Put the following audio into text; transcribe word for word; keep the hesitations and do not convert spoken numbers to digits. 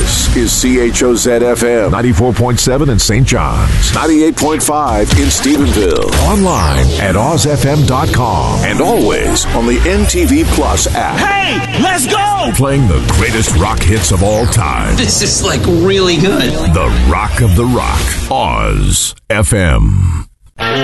This is C H O Z F M. ninety-four point seven in Saint John's. ninety-eight point five in Stephenville. Online at oz f m dot com. And always on the M T V Plus app. Hey, let's go! Playing the greatest rock hits of all time. This is like really good. The Rock of the Rock. Oz F M.